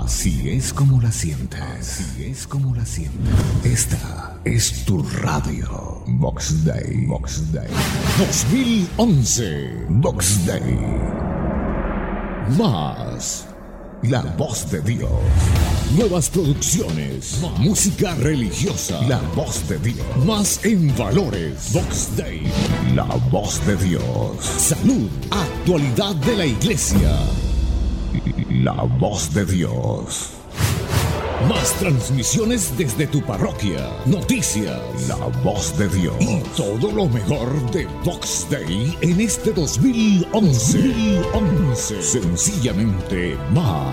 Así es como la sientes. Así es como la sientes. Esta es tu radio. Box Day. Box Day. 2011. Box Day. Más. La voz de Dios. Nuevas producciones. Música religiosa. La voz de Dios. Más en valores. Box Day. La voz de Dios. Salud. Actualidad de la iglesia. La voz de Dios. Más transmisiones desde tu parroquia. Noticias. La voz de Dios. Y todo lo mejor de Box Day en este 2011. Sencillamente más.